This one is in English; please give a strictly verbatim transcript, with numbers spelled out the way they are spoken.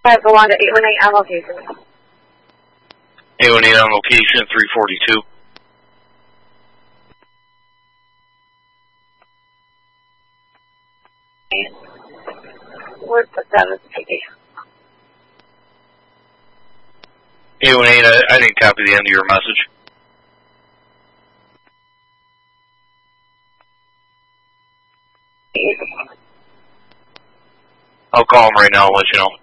five go on to eight one eight on location. eight one eight on location, three forty-two. We'll put that as a P D. eight one eight, I, I didn't copy the end of your message. I'll call him right now and let you know.